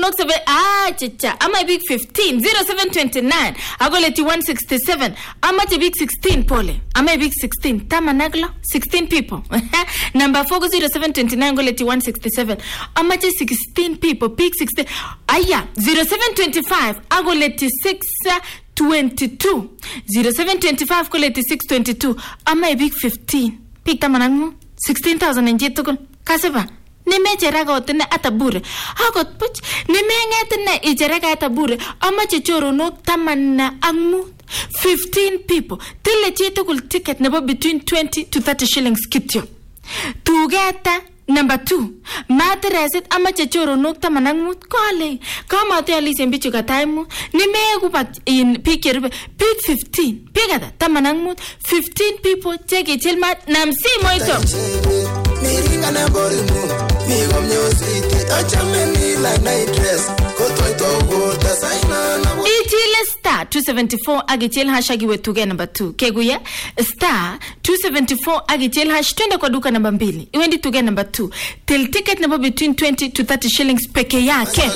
choronok sebe chicha ama big 15 0729 agoleti 167 ama big 16 pole ama big 16 tamanaglo 16 people number 4 0729 agoleti 167 ama 16 people big 16 aya 0725 agoleti 622 0725 koleti 622 ama big 15 big tamanagmo 16,000 enjetukun kaseba nimecheraga otene atabure agot puch nimengetene icheraga atabure amache choronok tamanna angmut 15 people tile chitukul ticket nebo between 20 to 30 shillings kityo tugeta number 2 matresit amache choronok taman angmut kole kamate alisen bichu kataimu nimekupat in pikerube big 15 pigata taman angmut 15 people cheke chelmat namsi moito Miringa na borimu, migo mnyositi, achameni la nightress, kotoito gota saina na Ichile star 274 agichel hashagi wetuge number 2 keguye star 274 agichel hash twende kwa duka number 2 iwendi tuge number 2 till ticket number between 20 to 30 shillings peke yake.